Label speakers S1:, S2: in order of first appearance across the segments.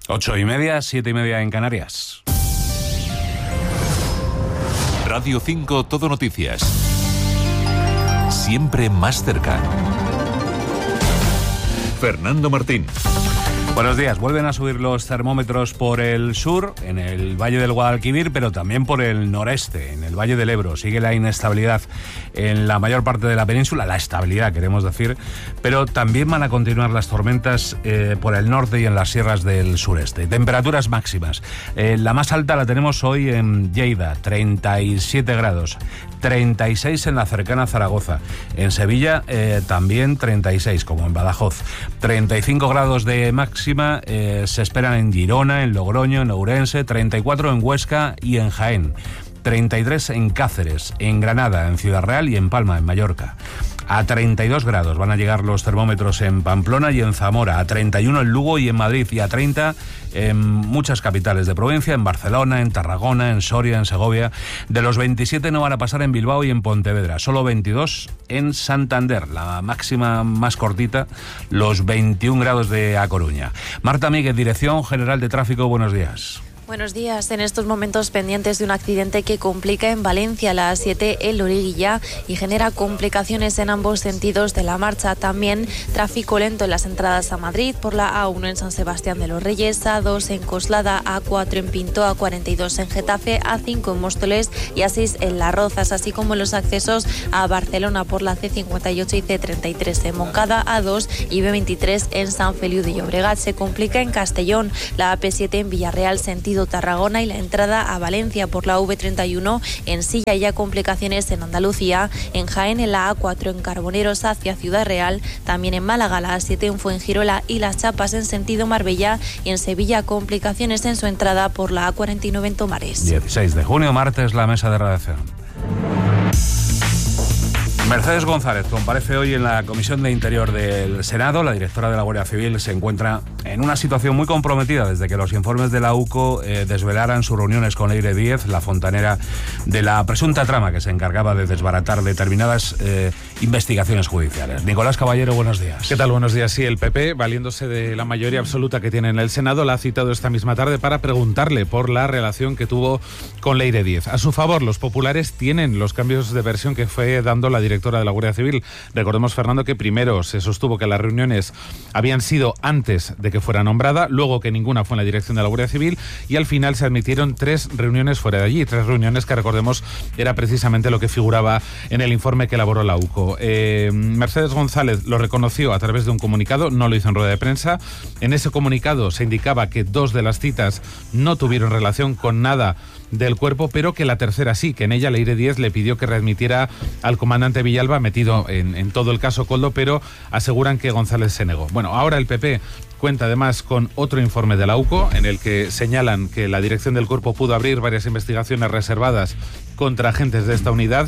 S1: 8:30, 7:30 en Canarias.
S2: Radio 5 Todo Noticias. Siempre más cerca. Fernando Martín.
S1: Buenos días. Vuelven a subir los termómetros por el sur, en el Valle del Guadalquivir, pero también por el noreste, en el Valle del Ebro. Sigue la inestabilidad en la mayor parte de la península, la estabilidad queremos decir, pero también van a continuar las tormentas por el norte y en las sierras del sureste. Temperaturas máximas. La más alta la tenemos hoy en Lleida, 37 grados. 36 en la cercana Zaragoza. En Sevilla también 36, como en Badajoz. 35 grados de máxima se esperan en Girona, en Logroño, en Ourense, 34 en Huesca y en Jaén. 33 en Cáceres, en Granada, en Ciudad Real y en Palma, en Mallorca. A 32 grados van a llegar los termómetros en Pamplona y en Zamora, a 31 en Lugo y en Madrid, y a 30 en muchas capitales de provincia, en Barcelona, en Tarragona, en Soria, en Segovia. De los 27 no van a pasar en Bilbao y en Pontevedra, solo 22 en Santander, la máxima más cortita, los 21 grados de A Coruña. Marta Míguez, Dirección General de Tráfico, buenos días.
S3: Buenos días. En estos momentos pendientes de un accidente que complica en Valencia la A7 en Loriguilla y genera complicaciones en ambos sentidos de la marcha. También tráfico lento en las entradas a Madrid por la A1 en San Sebastián de los Reyes, A2 en Coslada, A4 en Pinto, A42 en Getafe, A5 en Móstoles y A6 en Las Rozas, así como los accesos a Barcelona por la C58 y C33 en Moncada, A2 y B23 en San Feliu de Llobregat. Se complica en Castellón, la AP7 en Villarreal, sentido Tarragona, y la entrada a Valencia por la V31 en Silla. Y ya complicaciones en Andalucía, en Jaén en la A4 en Carboneros hacia Ciudad Real, también en Málaga la A7 en Fuengirola y Las Chapas en sentido Marbella, y en Sevilla complicaciones en su entrada por la A49 en Tomares.
S1: 16 de junio, martes, la mesa de redacción. Mercedes González comparece hoy en la Comisión de Interior del Senado. La directora de la Guardia Civil se encuentra en una situación muy comprometida desde que los informes de la UCO desvelaran sus reuniones con Leire Díez, la fontanera de la presunta trama que se encargaba de desbaratar determinadas investigaciones judiciales. Nicolás Caballero, buenos días.
S4: ¿Qué tal? Buenos días. Sí, el PP, valiéndose de la mayoría absoluta que tiene en el Senado, la ha citado esta misma tarde para preguntarle por la relación que tuvo con Leire Díez. A su favor, los populares tienen los cambios de versión que fue dando la directora de la Guardia Civil. Recordemos, Fernando, que primero se sostuvo que las reuniones habían sido antes de que fuera nombrada, luego que ninguna fue en la dirección de la Guardia Civil, y al final se admitieron 3 reuniones fuera de allí, 3 reuniones que, recordemos, era precisamente lo que figuraba en el informe que elaboró la UCO. Mercedes González lo reconoció a través de un comunicado, no lo hizo en rueda de prensa. En ese comunicado se indicaba que 2 de las citas no tuvieron relación con nada del cuerpo, pero que la tercera sí, que en ella Leire Díez le pidió que readmitiera al comandante Villalba, metido en todo el caso Koldo, pero aseguran que González se negó. Bueno, ahora el PP cuenta además con otro informe de la UCO en el que señalan que la dirección del cuerpo pudo abrir varias investigaciones reservadas contra agentes de esta unidad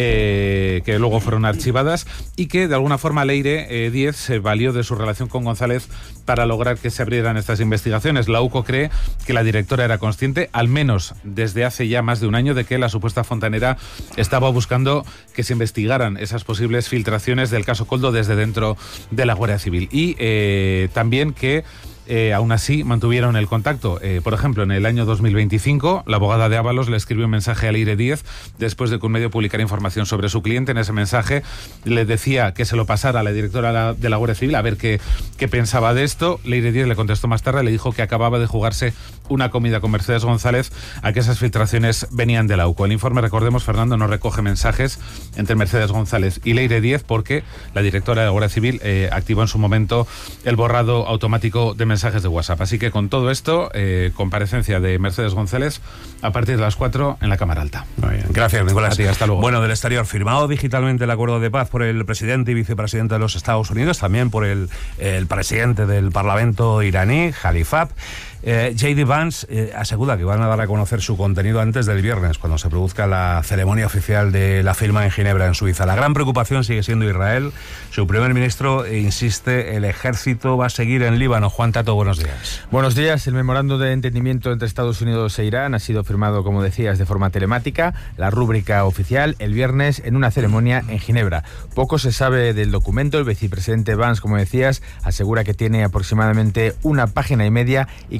S4: que luego fueron archivadas, y que de alguna forma Leire Díez se valió de su relación con González para lograr que se abrieran estas investigaciones. La UCO cree que la directora era consciente, al menos desde hace ya más de un año, de que la supuesta fontanera estaba buscando que se investigaran esas posibles filtraciones del caso Koldo desde dentro de la Guardia Civil. Y también que aún así mantuvieron el contacto. Por ejemplo, en el año 2025, la abogada de Ábalos le escribió un mensaje a Leire Díez después de que un medio publicara información sobre su cliente. En ese mensaje le decía que se lo pasara a la directora de la Guardia Civil a ver qué pensaba de esto. Leire Díez le contestó más tarde, le dijo que acababa de jugarse una comida con Mercedes González a que esas filtraciones venían de la UCO. El informe, recordemos, Fernando, no recoge mensajes entre Mercedes González y Leire Díez porque la directora de la Guardia Civil activó en su momento el borrado automático de mensajes de WhatsApp. Así que con todo esto, comparecencia de Mercedes González a partir de las 4 en la Cámara Alta.
S1: Muy bien. Gracias, Nicolás.
S4: A ti, hasta luego.
S1: Bueno, del exterior, firmado digitalmente el acuerdo de paz por el presidente y vicepresidente de los Estados Unidos, también por el presidente del Parlamento iraní, Khalifat. J.D. Vance asegura que van a dar a conocer su contenido antes del viernes, cuando se produzca la ceremonia oficial de la firma en Ginebra, en Suiza. La gran preocupación sigue siendo Israel. Su primer ministro insiste, el ejército va a seguir en Líbano. Juan Tato, buenos días.
S5: Buenos días. El memorando de entendimiento entre Estados Unidos e Irán ha sido firmado, como decías, de forma telemática, la rúbrica oficial, el viernes en una ceremonia en Ginebra. Poco se sabe del documento. El vicepresidente Vance, como decías, asegura que tiene aproximadamente 1,5 páginas y que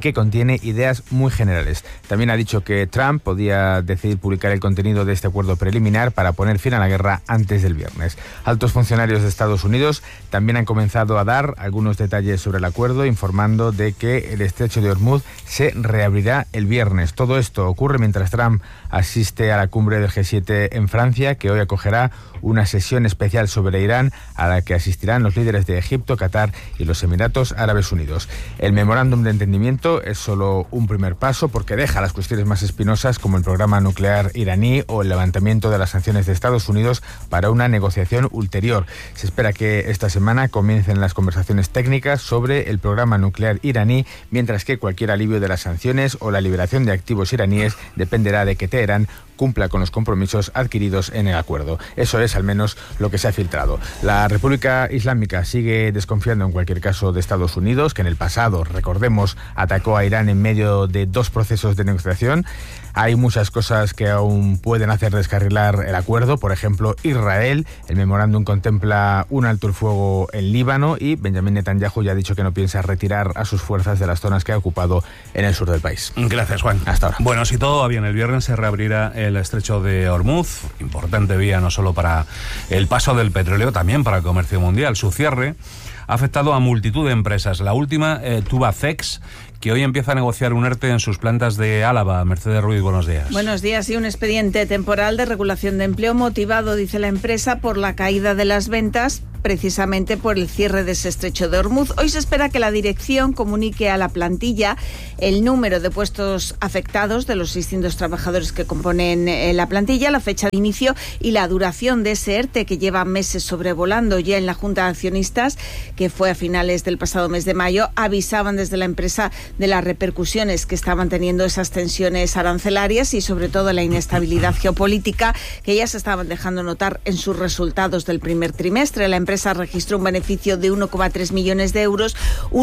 S5: que contiene ideas muy generales. También ha dicho que Trump podía decidir publicar el contenido de este acuerdo preliminar para poner fin a la guerra antes del viernes. Altos funcionarios de Estados Unidos también han comenzado a dar algunos detalles sobre el acuerdo, informando de que el estrecho de Hormuz se reabrirá el viernes. Todo esto ocurre mientras Trump asiste a la cumbre del G7 en Francia, que hoy acogerá una sesión especial sobre Irán a la que asistirán los líderes de Egipto, Qatar y los Emiratos Árabes Unidos. El memorándum de entendimiento es solo un primer paso porque deja las cuestiones más espinosas como el programa nuclear iraní o el levantamiento de las sanciones de Estados Unidos para una negociación ulterior. Se espera que esta semana comiencen las conversaciones técnicas sobre el programa nuclear iraní, mientras que cualquier alivio de las sanciones o la liberación de activos iraníes dependerá de que Teherán cumpla con los compromisos adquiridos en el acuerdo. Eso es al menos lo que se ha filtrado. La República Islámica sigue desconfiando en cualquier caso de Estados Unidos, que en el pasado, recordemos, atacó a Irán en medio de 2 procesos de negociación. Hay muchas cosas que aún pueden hacer descarrilar el acuerdo. Por ejemplo, Israel. El memorándum contempla un alto el fuego en Líbano y Benjamín Netanyahu ya ha dicho que no piensa retirar a sus fuerzas de las zonas que ha ocupado en el sur del país.
S1: Gracias, Juan.
S5: Hasta ahora.
S1: Bueno, si todo va bien, el viernes se reabrirá el estrecho de Hormuz, importante vía no solo para el paso del petróleo, también para el comercio mundial. Su cierre ha afectado a multitud de empresas. La última, Tubacex, que hoy empieza a negociar un ERTE en sus plantas de Álava. Mercedes Ruiz, buenos días.
S6: Buenos días. Y un expediente temporal de regulación de empleo motivado, dice la empresa, por la caída de las ventas, precisamente por el cierre de ese estrecho de Hormuz. Hoy se espera que la dirección comunique a la plantilla el número de puestos afectados de los 600 trabajadores que componen la plantilla, la fecha de inicio y la duración de ese ERTE, que lleva meses sobrevolando. Ya en la Junta de Accionistas, que fue a finales del pasado mes de mayo, avisaban desde la empresa de las repercusiones que estaban teniendo esas tensiones arancelarias y sobre todo la inestabilidad geopolítica que ya se estaban dejando notar en sus resultados del primer trimestre. La empresa registró un beneficio de 1,3 millones de euros, un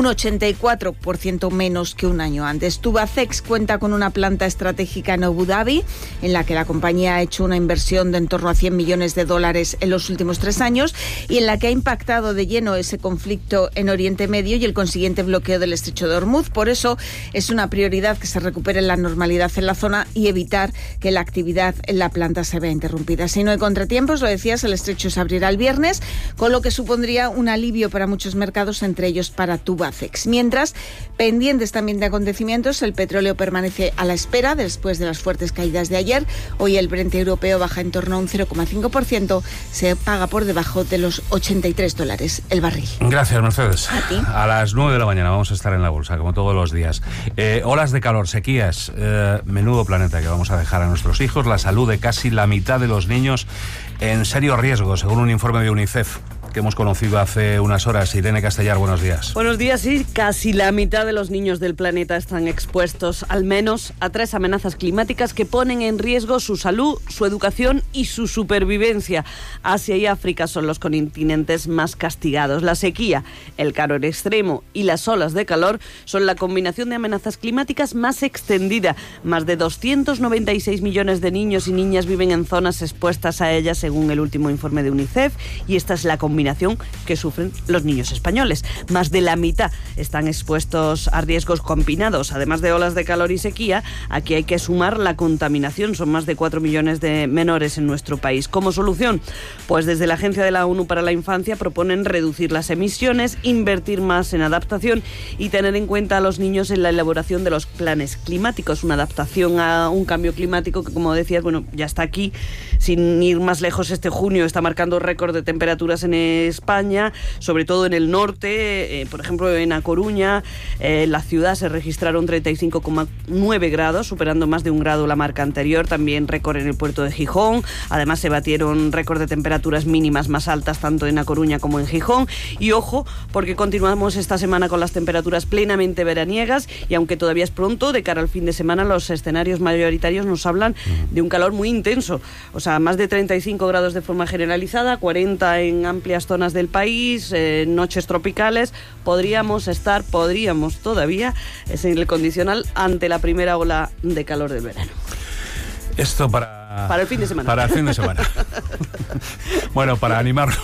S6: 84% menos que un año antes. Tubacex cuenta con una planta estratégica en Abu Dhabi, en la que la compañía ha hecho una inversión de en torno a 100 millones de dólares en los últimos 3 años y en la que ha impactado de lleno ese conflicto en Oriente Medio y el consiguiente bloqueo del estrecho de Hormuz. Por eso es una prioridad que se recupere la normalidad en la zona y evitar que la actividad en la planta se vea interrumpida. Si no hay contratiempos, lo decías, el estrecho se abrirá el viernes, con lo que supondría un alivio para muchos mercados, entre ellos para Tubacex. Mientras, pendientes también de acontecimientos, el petróleo permanece a la espera después de las fuertes caídas de ayer. Hoy el Brent europeo baja en torno a un 0,5%, se paga por debajo de los $83 el barril.
S1: Gracias, Mercedes.
S6: A ti.
S1: A las 9 de la mañana vamos a estar en la bolsa, como todos los días. Olas de calor, sequías, menudo planeta que vamos a dejar a nuestros hijos. La salud de casi la mitad de los niños en serio riesgo, según un informe de UNICEF que hemos conocido hace unas horas. Irene Castellar, buenos días.
S7: Buenos días, sí. Casi la mitad de los niños del planeta están expuestos al menos a 3 amenazas climáticas que ponen en riesgo su salud, su educación y su supervivencia. Asia y África son los continentes más castigados. La sequía, el calor extremo y las olas de calor son la combinación de amenazas climáticas más extendida. Más de 296 millones de niños y niñas viven en zonas expuestas a ellas, según el último informe de UNICEF, y esta es la combinación que sufren los niños españoles. Más de la mitad están expuestos a riesgos combinados. Además de olas de calor y sequía, aquí hay que sumar la contaminación. Son más de 4 millones de menores en nuestro país. ¿Como solución? Pues desde la Agencia de la ONU para la Infancia proponen reducir las emisiones, invertir más en adaptación y tener en cuenta a los niños en la elaboración de los planes climáticos. Una adaptación a un cambio climático que, como decías, bueno, ya está aquí. Sin ir más lejos, este junio está marcando récord de temperaturas en España, sobre todo en el norte. Por ejemplo, en A Coruña, la ciudad se registraron 35,9 grados, superando más de 1 grado la marca anterior. También récord en el puerto de Gijón. Además, se batieron récord de temperaturas mínimas más altas tanto en A Coruña como en Gijón. Y ojo, porque continuamos esta semana con las temperaturas plenamente veraniegas y aunque todavía es pronto, de cara al fin de semana, los escenarios mayoritarios nos hablan de un calor muy intenso. O sea, más de 35 grados de forma generalizada, 40 en amplias zonas del país, noches tropicales. Podríamos todavía, es en el condicional, ante la primera ola de calor del verano.
S1: Esto para
S7: el fin de semana.
S1: Para el fin de semana. Bueno, para animarnos,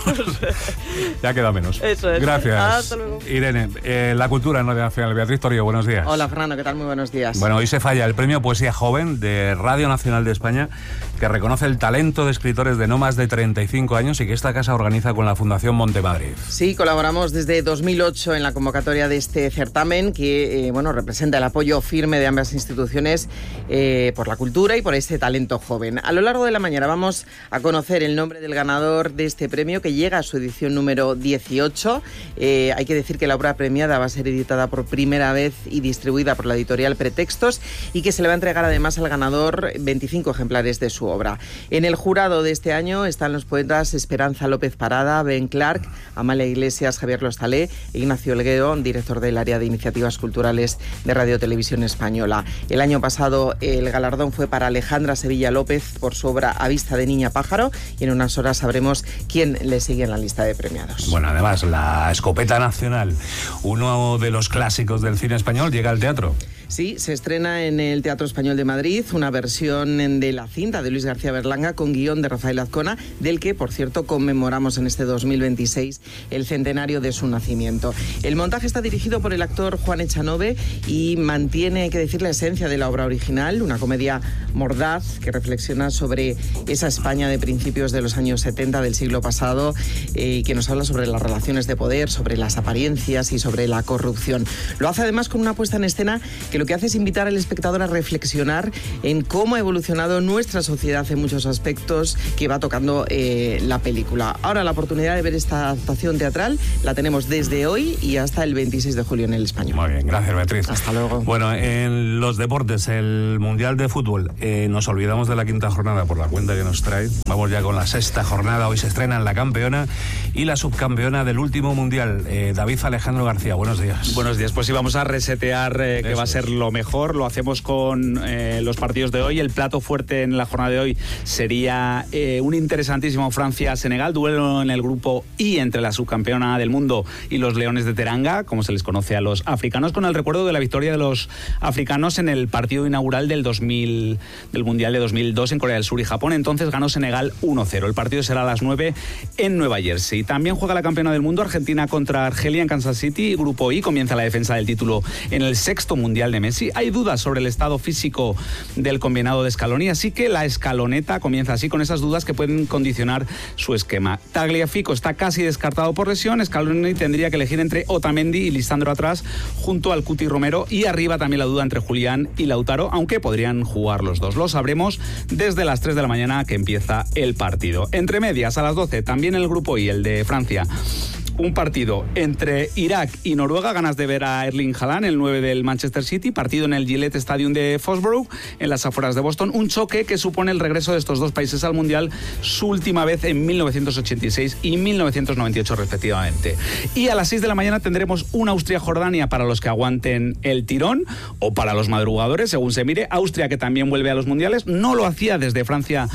S1: ya queda menos.
S7: Eso es.
S1: Gracias.
S7: Hasta luego.
S1: Irene, la cultura en Radio Nacional. Beatriz Torío, buenos días.
S8: Hola, Fernando, ¿qué tal? Muy buenos días.
S1: Bueno, hoy se falla el Premio Poesía Joven de Radio Nacional de España, que reconoce el talento de escritores de no más de 35 años y que esta casa organiza con la Fundación Montemadrid.
S8: Sí, colaboramos desde 2008 en la convocatoria de este certamen que representa el apoyo firme de ambas instituciones por la cultura y por este talento joven. A lo largo de la mañana vamos a conocer el nombre del ganador de este premio, que llega a su edición número 18. Hay que decir que la obra premiada va a ser editada por primera vez y distribuida por la editorial Pretextos, y que se le va a entregar además al ganador 25 ejemplares de su obra. En el jurado de este año están los poetas Esperanza López Parada, Ben Clark, Amalia Iglesias, Javier Lostalé e Ignacio Elguero, director del área de iniciativas culturales de Radio Televisión Española. El año pasado el galardón fue para Alejandra Sevilla López por su obra A vista de niña pájaro, y en unas horas sabremos quién le sigue en la lista de premiados.
S1: Bueno, además, La Escopeta Nacional, uno de los clásicos del cine español, llega al teatro.
S8: Sí, se estrena en el Teatro Español de Madrid una versión de la cinta de Luis García Berlanga con guión de Rafael Azcona, del que, por cierto, conmemoramos en este 2026 el centenario de su nacimiento. El montaje está dirigido por el actor Juan Echanove y mantiene, hay que decir, la esencia de la obra original, una comedia mordaz que reflexiona sobre esa España de principios de los años 70 del siglo pasado y que nos habla sobre las relaciones de poder, sobre las apariencias y sobre la corrupción. Lo hace además con una puesta en escena que lo que hace es invitar al espectador a reflexionar en cómo ha evolucionado nuestra sociedad en muchos aspectos que va tocando la película. Ahora la oportunidad de ver esta adaptación teatral la tenemos desde hoy y hasta el 26 de julio en El Español.
S1: Muy bien, gracias, Beatriz.
S8: Hasta luego.
S1: Bueno, en los deportes, el Mundial de Fútbol, nos olvidamos de la quinta jornada por la cuenta que nos trae. Vamos ya con la sexta jornada. Hoy se estrenan la campeona y la subcampeona del último Mundial. David Alejandro García, buenos días.
S9: Buenos días, pues sí, vamos a resetear que va a ser lo mejor. Lo hacemos con los partidos de hoy. El plato fuerte en la jornada de hoy sería un interesantísimo Francia-Senegal, duelo en el grupo I entre la subcampeona del mundo y los Leones de Teranga, como se les conoce a los africanos, con el recuerdo de la victoria de los africanos en el partido inaugural del Mundial de 2002 en Corea del Sur y Japón. Entonces ganó Senegal 1-0. El partido será a las 9 en Nueva Jersey. También juega la campeona del mundo, Argentina contra Argelia en Kansas City. Grupo I, comienza la defensa del título en el sexto Mundial de Messi. Hay dudas sobre el estado físico del combinado de Scaloni, así que la escaloneta comienza así, con esas dudas que pueden condicionar su esquema. Tagliafico está casi descartado por lesión. Scaloni tendría que elegir entre Otamendi y Lisandro atrás, junto al Cuti Romero, y arriba también la duda entre Julián y Lautaro, aunque podrían jugar los dos. Lo sabremos desde las 3 de la mañana que empieza el partido. Entre medias, a las 12, también el grupo I, el de Francia. Un partido entre Irak y Noruega, ganas de ver a Erling Haaland, el 9 del Manchester City, partido en el Gillette Stadium de Foxborough, en las afueras de Boston, un choque que supone el regreso de estos dos países al Mundial, su última vez en 1986 y 1998 respectivamente. Y a las 6 de la mañana tendremos un Austria-Jordania para los que aguanten el tirón, o para los madrugadores, según se mire. Austria, que también vuelve a los Mundiales, no lo hacía desde Francia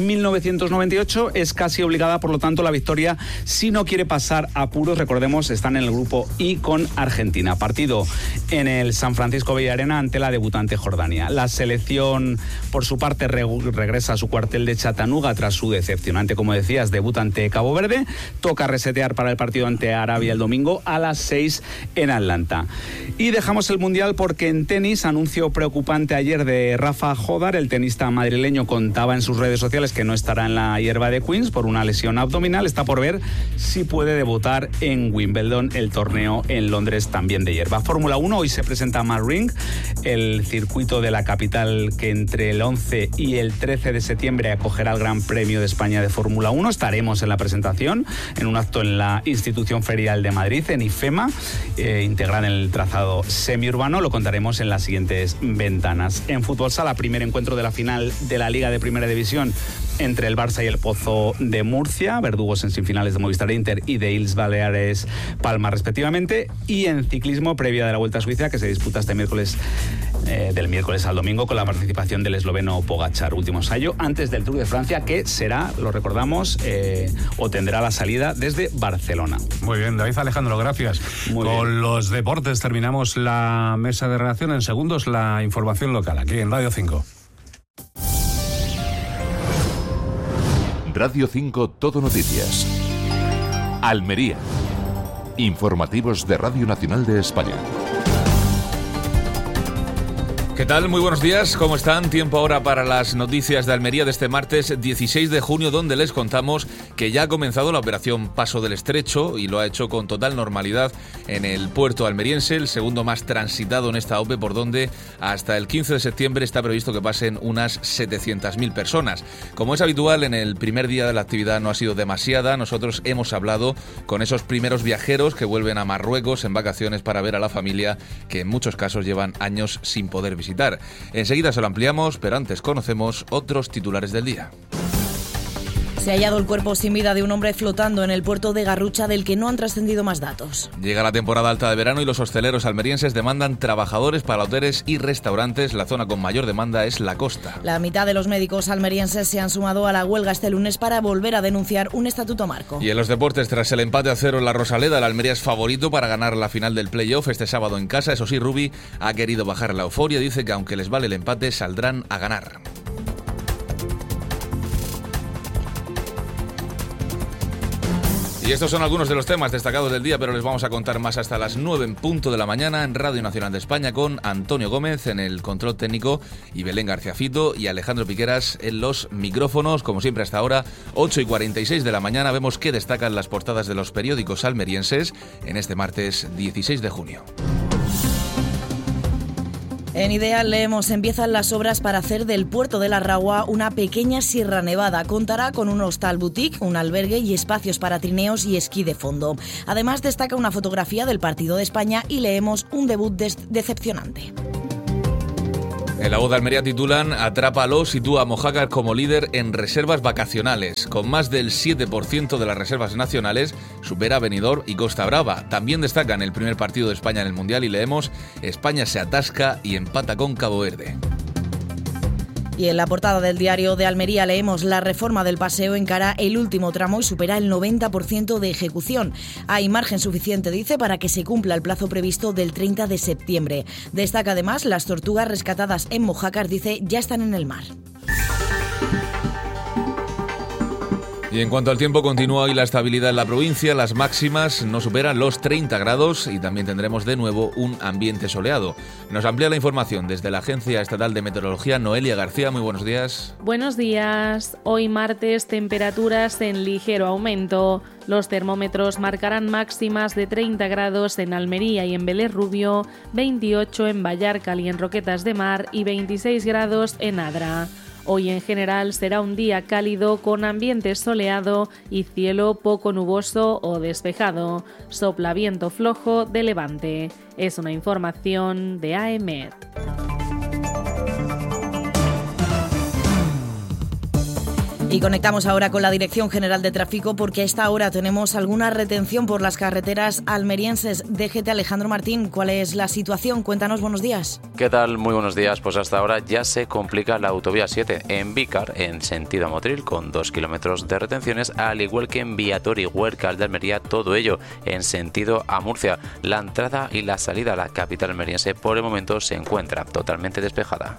S9: 1998, es casi obligada, por lo tanto, la victoria si no quiere pasar a puros. Recordemos, están en el grupo I con Argentina. Partido en el San Francisco Bay Arena ante la debutante Jordania. La selección, por su parte, regresa a su cuartel de Chattanooga tras su decepcionante, como decías, debut ante Cabo Verde. Toca resetear para el partido ante Arabia el domingo a las 6 en Atlanta. Y dejamos el Mundial porque en tenis, anuncio preocupante ayer de Rafa Jodar. El tenista madrileño contaba en sus redes sociales que no estará en la hierba de Queens por una lesión abdominal. Está por ver si puede debutar en Wimbledon, el torneo en Londres también de hierba. Fórmula 1, hoy se presenta Mad Ring, el circuito de la capital que entre el 11 y el 13 de septiembre acogerá el Gran Premio de España de Fórmula 1. Estaremos en la presentación, en un acto en la Institución Ferial de Madrid, en IFEMA, integrada en el trazado semiurbano. Lo contaremos en las siguientes ventanas. En fútbol sala, primer encuentro de la final de la Liga de Primera División entre el Barça y el Pozo de Murcia, verdugos en semifinales de Movistar Inter y de Illes Baleares Palma respectivamente. Y en ciclismo, previa de la Vuelta a Suiza, que se disputa este miércoles, del miércoles al domingo, con la participación del esloveno Pogačar, último ensayo antes del Tour de Francia, que será, lo recordamos, o tendrá la salida desde Barcelona.
S1: Muy bien, David Alejandro, gracias. Con los deportes terminamos la mesa de redacción. En segundos, la información local, aquí en Radio 5.
S2: Radio 5 Todo Noticias. Almería. Informativos de Radio Nacional de España.
S10: ¿Qué tal? Muy buenos días, ¿cómo están? Tiempo ahora para las noticias de Almería de este martes 16 de junio, donde les contamos que ya ha comenzado la operación Paso del Estrecho y lo ha hecho con total normalidad en el puerto almeriense, el segundo más transitado en esta OPE, por donde hasta el 15 de septiembre está previsto que pasen unas 700.000 personas. Como es habitual, en el primer día de la actividad no ha sido demasiada. Nosotros hemos hablado con esos primeros viajeros que vuelven a Marruecos en vacaciones para ver a la familia, que en muchos casos llevan años sin poder visitar. Enseguida se lo ampliamos, pero antes conocemos otros titulares del día.
S11: Se ha hallado el cuerpo sin vida de un hombre flotando en el puerto de Garrucha, del que no han trascendido más datos.
S10: Llega la temporada alta de verano y los hosteleros almerienses demandan trabajadores para hoteles y restaurantes. La zona con mayor demanda es la costa.
S11: La mitad de los médicos almerienses se han sumado a la huelga este lunes para volver a denunciar un estatuto marco.
S10: Y en los deportes, tras el empate a 0 en la Rosaleda, el Almería es favorito para ganar la final del playoff este sábado en casa. Eso sí, Rubi ha querido bajar la euforia. Dice que aunque les vale el empate, saldrán a ganar. Y estos son algunos de los temas destacados del día, pero les vamos a contar más hasta las 9 en punto de la mañana en Radio Nacional de España, con Antonio Gómez en el control técnico y Belén García Fito y Alejandro Piqueras en los micrófonos. Como siempre hasta ahora, 8:46 de la mañana, vemos qué destacan las portadas de los periódicos almerienses en este martes 16 de junio.
S11: En Ideal leemos: empiezan las obras para hacer del puerto de la Ragua una pequeña Sierra Nevada. Contará con un hostal boutique, un albergue y espacios para trineos y esquí de fondo. Además destaca una fotografía del partido de España y leemos: un debut decepcionante.
S10: En La Voz de Almería titulan: Atrápalo, sitúa a Mojácar como líder en reservas vacacionales. Con más del 7% de las reservas nacionales, supera Benidorm y Costa Brava. También destacan el primer partido de España en el Mundial y leemos: España se atasca y empata con Cabo Verde.
S11: Y en la portada del Diario de Almería leemos: la reforma del paseo encara el último tramo y supera el 90% de ejecución. Hay margen suficiente, dice, para que se cumpla el plazo previsto del 30 de septiembre. Destaca además: las tortugas rescatadas en Mojácar, dice, ya están en el mar.
S10: Y en cuanto al tiempo, continúa hoy la estabilidad en la provincia. Las máximas no superan los 30 grados y también tendremos de nuevo un ambiente soleado. Nos amplía la información desde la Agencia Estatal de Meteorología, Noelia García. Muy buenos días.
S12: Buenos días. Hoy martes, temperaturas en ligero aumento. Los termómetros marcarán máximas de 30 grados en Almería y en Vélez Rubio, 28 en Vallarcal y en Roquetas de Mar y 26 grados en Adra. Hoy en general será un día cálido con ambiente soleado y cielo poco nuboso o despejado. Sopla viento flojo de levante. Es una información de AEMET.
S11: Y conectamos ahora con la Dirección General de Tráfico, porque a esta hora tenemos alguna retención por las carreteras almerienses. DGT Alejandro Martín, ¿cuál es la situación? Cuéntanos, buenos días.
S13: ¿Qué tal? Muy buenos días. Pues hasta ahora ya se complica la autovía 7 en Vícar, en sentido Motril, con 2 kilómetros de retenciones, al igual que en Viator y Huércal de Almería, todo ello en sentido a Murcia. La entrada y la salida a la capital almeriense por el momento se encuentra totalmente despejada.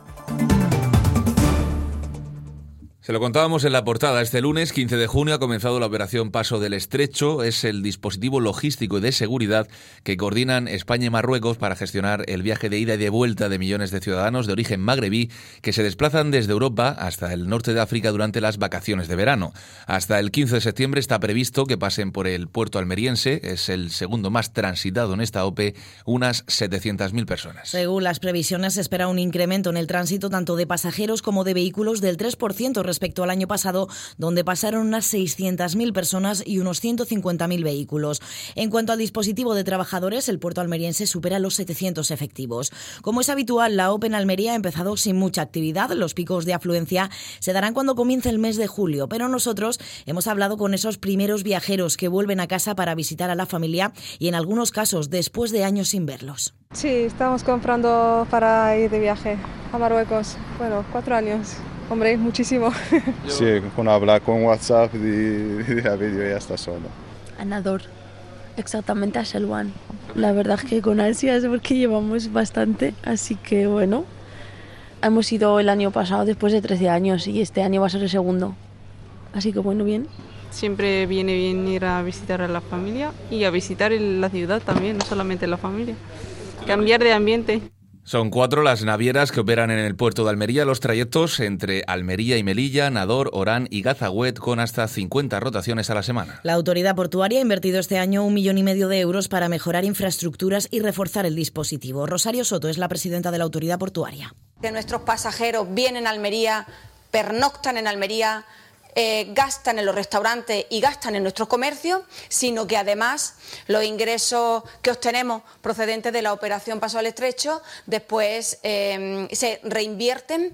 S10: Se lo contábamos en la portada. Este lunes, 15 de junio, ha comenzado la operación Paso del Estrecho. Es el dispositivo logístico y de seguridad que coordinan España y Marruecos para gestionar el viaje de ida y de vuelta de millones de ciudadanos de origen magrebí que se desplazan desde Europa hasta el norte de África durante las vacaciones de verano. Hasta el 15 de septiembre está previsto que pasen por el puerto almeriense. Es el segundo más transitado en esta OPE, unas 700.000 personas.
S11: Según las previsiones, se espera un incremento en el tránsito tanto de pasajeros como de vehículos del 3% respecto al año pasado, donde pasaron unas 600.000 personas y unos 150.000 vehículos. En cuanto al dispositivo de trabajadores, el puerto almeriense supera los 700 efectivos. Como es habitual, la OPE en Almería ha empezado sin mucha actividad. Los picos de afluencia se darán cuando comience el mes de julio, pero nosotros hemos hablado con esos primeros viajeros que vuelven a casa para visitar a la familia y en algunos casos después de años sin verlos.
S14: Sí, estamos comprando para ir de viaje a Marruecos. Bueno, 4 años. Hombre, muchísimo.
S15: Sí, con hablar con WhatsApp y vídeo ya está solo.
S16: A Nador, exactamente a Selwan. La verdad es que con ansias porque llevamos bastante, así que bueno, hemos ido el año pasado después de 13 años y este año va a ser el segundo. Así que bueno, bien.
S14: Siempre viene bien ir a visitar a la familia y a visitar la ciudad también, no solamente la familia. Cambiar de ambiente.
S10: Son 4 las navieras que operan en el puerto de Almería, los trayectos entre Almería y Melilla, Nador, Orán y Gazagüet, con hasta 50 rotaciones a la semana.
S11: La autoridad portuaria ha invertido este año 1,5 millones de euros para mejorar infraestructuras y reforzar el dispositivo. Rosario Soto es la presidenta de la autoridad portuaria.
S17: Que nuestros pasajeros vienen a Almería, pernoctan en Almería, gastan en los restaurantes y gastan en nuestros comercios, sino que además los ingresos que obtenemos procedentes de la operación Paso al Estrecho después se reinvierten.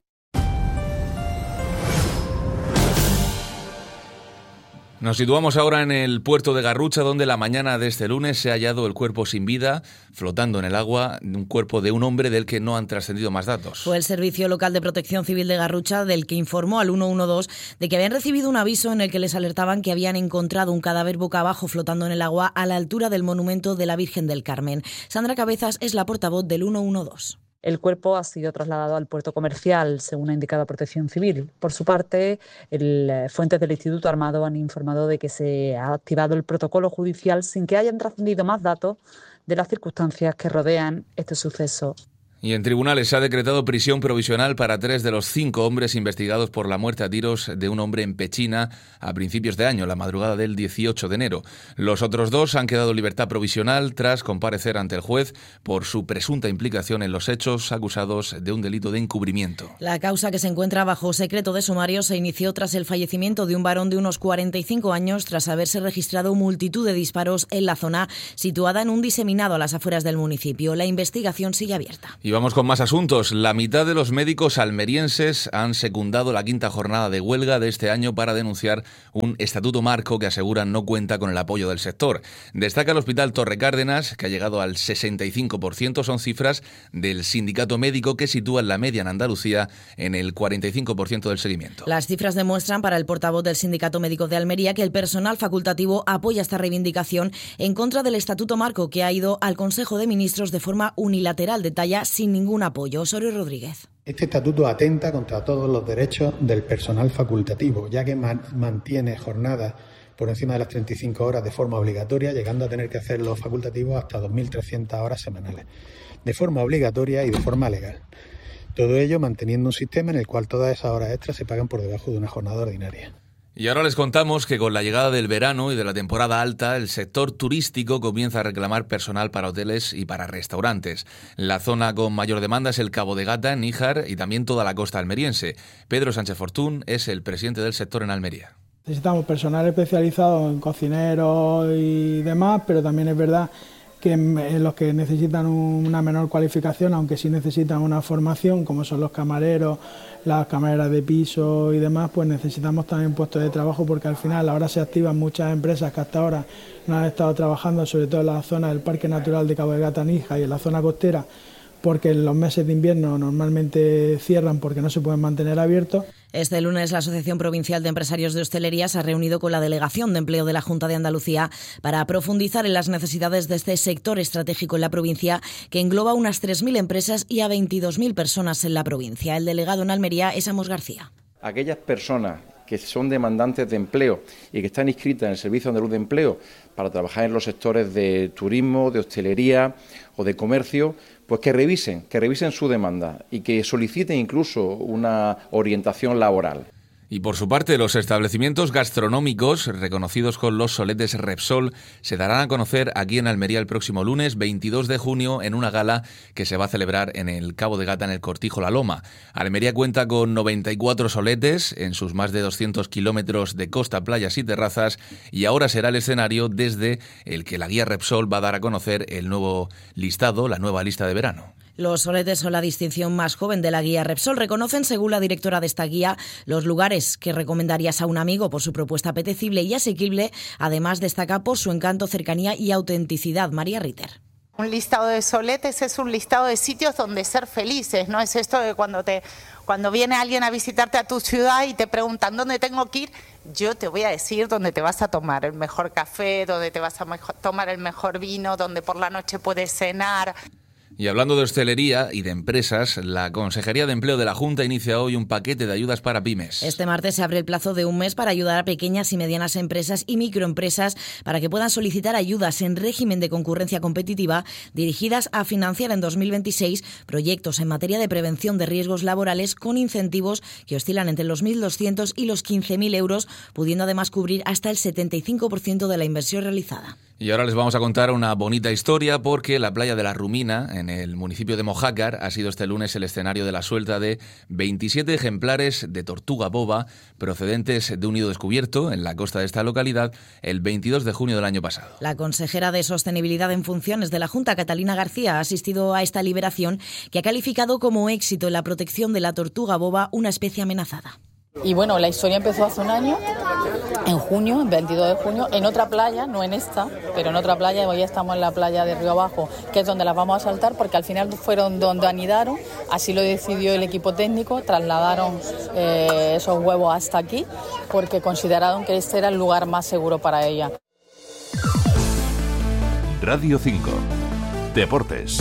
S10: Nos situamos ahora en el puerto de Garrucha, donde la mañana de este lunes se ha hallado el cuerpo sin vida, flotando en el agua, un cuerpo de un hombre del que no han trascendido más datos.
S11: Fue el Servicio Local de Protección Civil de Garrucha del que informó al 112 de que habían recibido un aviso en el que les alertaban que habían encontrado un cadáver boca abajo flotando en el agua a la altura del monumento de la Virgen del Carmen. Sandra Cabezas es la portavoz del 112.
S18: El cuerpo ha sido trasladado al puerto comercial, según ha indicado Protección Civil. Por su parte, fuentes del Instituto Armado han informado de que se ha activado el protocolo judicial sin que hayan trascendido más datos de las circunstancias que rodean este suceso.
S10: Y en tribunales se ha decretado prisión provisional para 3 de los 5 hombres investigados por la muerte a tiros de un hombre en Pechina a principios de año, la madrugada del 18 de enero. Los otros 2 han quedado en libertad provisional tras comparecer ante el juez por su presunta implicación en los hechos, acusados de un delito de encubrimiento.
S11: La causa, que se encuentra bajo secreto de sumario, se inició tras el fallecimiento de un varón de unos 45 años tras haberse registrado multitud de disparos en la zona situada en un diseminado a las afueras del municipio. La investigación sigue abierta.
S10: Y vamos con más asuntos. La mitad de los médicos almerienses han secundado la 5ª jornada de huelga de este año para denunciar un estatuto marco que aseguran no cuenta con el apoyo del sector. Destaca el Hospital Torre Cárdenas, que ha llegado al 65%, son cifras del sindicato médico que sitúan la media en Andalucía en el 45% del seguimiento.
S11: Las cifras demuestran para el portavoz del Sindicato Médico de Almería que el personal facultativo apoya esta reivindicación en contra del estatuto marco, que ha ido al Consejo de Ministros de forma unilateral, detalla, sin ningún apoyo. Osorio Rodríguez.
S19: Este estatuto atenta contra todos los derechos del personal facultativo, ya que mantiene jornadas por encima de las 35 horas de forma obligatoria, llegando a tener que hacer los facultativos hasta 2.300 horas semanales, de forma obligatoria y de forma legal. Todo ello manteniendo un sistema en el cual todas esas horas extras se pagan por debajo de una jornada ordinaria.
S10: Y ahora les contamos que con la llegada del verano y de la temporada alta, el sector turístico comienza a reclamar personal para hoteles y para restaurantes. La zona con mayor demanda es el Cabo de Gata, en Níjar, y también toda la costa almeriense. Pedro Sánchez Fortún es el presidente del sector en Almería.
S20: Necesitamos personal especializado en cocineros y demás, pero también es verdad que los que necesitan una menor cualificación, aunque sí necesitan una formación, como son los camareros, las camareras de piso y demás, pues necesitamos también puestos de trabajo, porque al final ahora se activan muchas empresas que hasta ahora no han estado trabajando, sobre todo en la zona del Parque Natural de Cabo de Gata, Níjar y en la zona costera, porque en los meses de invierno normalmente cierran porque no se pueden mantener abiertos.
S11: Este lunes la Asociación Provincial de Empresarios de Hostelería se ha reunido con la Delegación de Empleo de la Junta de Andalucía para profundizar en las necesidades de este sector estratégico en la provincia, que engloba unas 3.000 empresas y a 22.000 personas en la provincia. El delegado en Almería es Amos García.
S21: Aquellas personas que son demandantes de empleo y que están inscritas en el Servicio Andaluz de Empleo para trabajar en los sectores de turismo, de hostelería o de comercio, pues que revisen su demanda y que soliciten incluso una orientación laboral.
S10: Y por su parte, los establecimientos gastronómicos reconocidos con los soletes Repsol se darán a conocer aquí en Almería el próximo lunes 22 de junio en una gala que se va a celebrar en el Cabo de Gata, en el Cortijo La Loma. Almería cuenta con 94 soletes en sus más de 200 kilómetros de costa, playas y terrazas, y ahora será el escenario desde el que la guía Repsol va a dar a conocer el nuevo listado, la nueva lista de verano.
S11: Los soletes son la distinción más joven de la guía Repsol. Reconocen, según la directora de esta guía, los lugares que recomendarías a un amigo por su propuesta apetecible y asequible. Además, destaca por su encanto, cercanía y autenticidad. María Ritter.
S22: Un listado de soletes es un listado de sitios donde ser felices, ¿no? Es esto de cuando viene alguien a visitarte a tu ciudad y te preguntan dónde tengo que ir, yo te voy a decir dónde te vas a tomar el mejor café, dónde te vas a tomar el mejor vino, dónde por la noche puedes cenar.
S10: Y hablando de hostelería y de empresas, la Consejería de Empleo de la Junta inicia hoy un paquete de ayudas para pymes.
S11: Este martes se abre el plazo de un mes para ayudar a pequeñas y medianas empresas y microempresas para que puedan solicitar ayudas en régimen de concurrencia competitiva dirigidas a financiar en 2026 proyectos en materia de prevención de riesgos laborales con incentivos que oscilan entre los 1.200 y los 15.000 euros, pudiendo además cubrir hasta el 75% de la inversión realizada.
S10: Y ahora les vamos a contar una bonita historia porque la playa de La Rumina, en el municipio de Mojácar, ha sido este lunes el escenario de la suelta de 27 ejemplares de tortuga boba procedentes de un nido descubierto en la costa de esta localidad el 22 de junio del año pasado.
S11: La consejera de Sostenibilidad en funciones de la Junta, Catalina García, ha asistido a esta liberación que ha calificado como éxito en la protección de la tortuga boba, una especie amenazada.
S3: Y bueno, la historia empezó hace un año, en junio, el 22 de junio, en otra playa, no en esta, pero en otra playa. Hoy estamos en la playa de Río Abajo, que es donde las vamos a saltar, porque al final fueron donde anidaron, así lo decidió el equipo técnico, trasladaron esos huevos hasta aquí, porque consideraron que este era el lugar más seguro para ella.
S2: Radio 5. Deportes.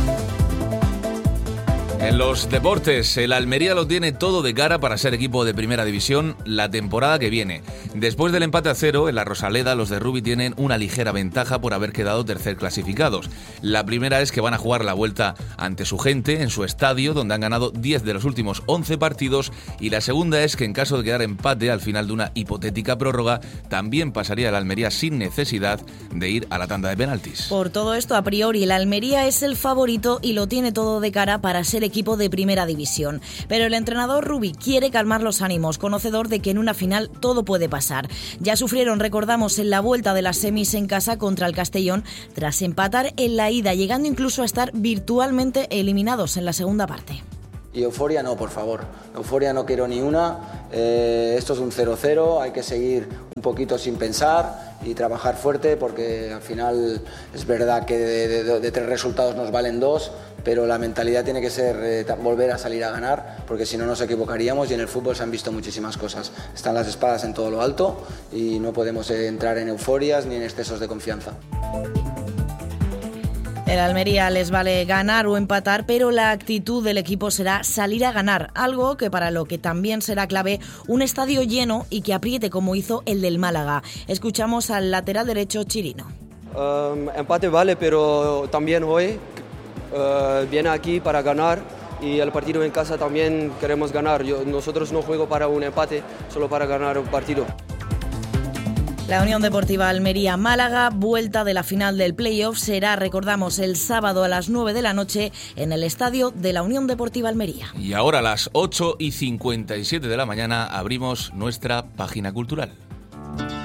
S10: En los deportes, el Almería lo tiene todo de cara para ser equipo de primera división la temporada que viene. Después del empate a 0, en la Rosaleda, los de Rubi tienen una ligera ventaja por haber quedado tercer clasificados. La primera es que van a jugar la vuelta ante su gente, en su estadio, donde han ganado 10 de los últimos 11 partidos, y la segunda es que en caso de quedar empate al final de una hipotética prórroga, también pasaría el Almería sin necesidad de ir a la tanda de penaltis.
S11: Por todo esto, a priori, el Almería es el favorito y lo tiene todo de cara para ser equipo de primera división. Pero el entrenador Rubi quiere calmar los ánimos, conocedor de que en una final todo puede pasar. Ya sufrieron, recordamos, en la vuelta de las semis en casa contra el Castellón, tras empatar en la ida, llegando incluso a estar virtualmente eliminados en la segunda parte.
S4: Y euforia no, por favor. Euforia no quiero ni una. Esto es un 0-0, hay que seguir un poquito sin pensar y trabajar fuerte, porque al final es verdad que de 3 resultados nos valen 2, pero la mentalidad tiene que ser volver a salir a ganar, porque si no nos equivocaríamos, y en el fútbol se han visto muchísimas cosas. Están las espadas en todo lo alto y no podemos entrar en euforias ni en excesos de confianza.
S11: El Almería les vale ganar o empatar, pero la actitud del equipo será salir a ganar, algo que para lo que también será clave un estadio lleno y que apriete como hizo el del Málaga. Escuchamos al lateral derecho Chirino.
S23: Empate vale, pero también hoy viene aquí para ganar, y el partido en casa también queremos ganar. Nosotros no juego para un empate, solo para ganar un partido.
S11: La Unión Deportiva Almería-Málaga, vuelta de la final del playoff, será, recordamos, el sábado a las 9 de la noche en el estadio de la Unión Deportiva Almería.
S10: Y ahora a las 8:57 de la mañana abrimos nuestra página cultural.